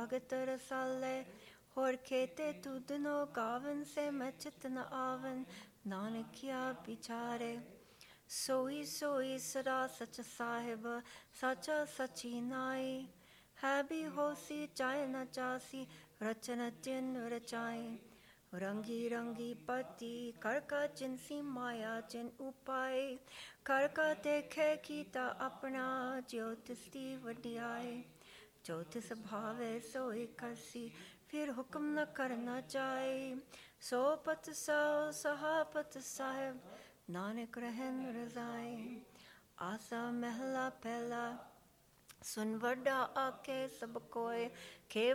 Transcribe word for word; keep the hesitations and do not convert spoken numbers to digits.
ਭਗਤ ਰਸਾਲੇ। ਹੋਰ ਖੇਤੇ ਤੁਧਨੋ ਗਾਵਨ ਸੇ ਮੈਂ ਚਿਤ ਨ ਆਵਨ, ਨਾਨਕਿਆ ਵਿਚਾਰੇ। ਸੋਈ ਸੋਈ ਸਦਾ ਸਚ ਸਾਹਿਬ, ਸਾਚਾ ਸਚੀ ਨਾਈ। ਹੈ ਵੀ ਹੋਸੀ ਚਾਹੇ ਨ ਚਾਸੀ, ਰਚਨ ਜਿਨ ਰਚਾਈ। ਰੰਗੀ ਰੰਗੀ ਪਤੀ ਕਰ ਕਾ ਜਿਨਸੀ ਮਾਇਆ ਜਿਨ ਉਪਾਏ। ਕਰ ਕਾ ਦੇਖੇ ਕੀਤਾ ਆਪਣਾ, ਜਿਉ ਤਿਸ ਦੀ ਵਡਿਆਈ। ਜੋ ਤਿਸ ਭਾਵੇ ਸੋਈ ਕਰਸੀ, ਫਿਰ ਹੁਕਮ ਨ ਕਰਨਾ ਜਾਏ। ਸੋ ਪਤ ਸੋ ਸਹਾਪਤ ਸਾਹਿਬ, ਨਾਨਕ ਰਹਿਨ ਰਜ਼ਾਈ। ਆਸਾ ਮਹਿਲਾ ਪਹਿਲਾ, ਸੁਨ ਵੱਡਾ ਆਖੇ ਸਭ ਕੋਇ।